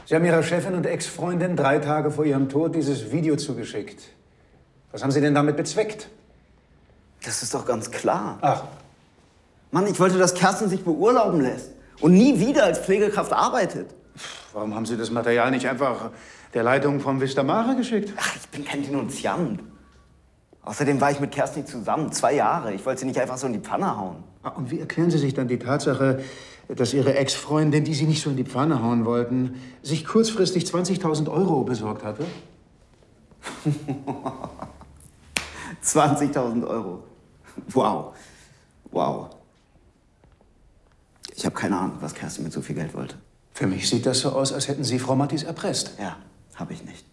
Sie haben Ihrer Chefin und Ex-Freundin 3 Tage vor ihrem Tod dieses Video zugeschickt. Was haben Sie denn damit bezweckt? Das ist doch ganz klar. Ach. Mann, ich wollte, dass Kerstin sich beurlauben lässt und nie wieder als Pflegekraft arbeitet. Warum haben Sie das Material nicht einfach der Leitung von Vista Mare geschickt? Ach, ich bin kein Denunziant. Außerdem war ich mit Kerstin zusammen, 2 Jahre. Ich wollte sie nicht einfach so in die Pfanne hauen. Und wie erklären Sie sich dann die Tatsache, dass Ihre Ex-Freundin, die Sie nicht so in die Pfanne hauen wollten, sich kurzfristig 20.000 € besorgt hatte? 20.000 €. Wow. Wow. Ich habe keine Ahnung, was Kerstin mit so viel Geld wollte. Für mich sieht das so aus, als hätten Sie Frau Mattis erpresst. Ja, habe ich nicht.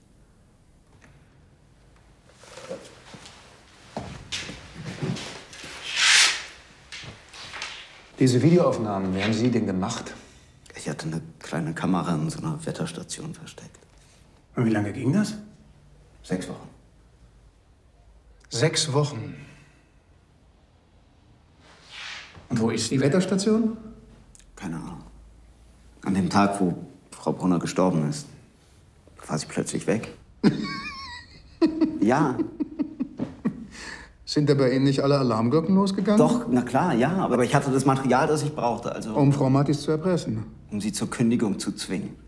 Diese Videoaufnahmen, wie haben Sie denn gemacht? Ich hatte eine kleine Kamera in so einer Wetterstation versteckt. Und wie lange ging das? 6 Wochen. 6 Wochen. Und wo ist die Wetterstation? Keine Ahnung. An dem Tag, wo Frau Brunner gestorben ist, war sie plötzlich weg. Ja. Sind da bei Ihnen nicht alle Alarmglocken losgegangen? Doch, na klar, ja. Aber ich hatte das Material, das ich brauchte. Also, Um Frau Mattis zu erpressen. um sie zur Kündigung zu zwingen.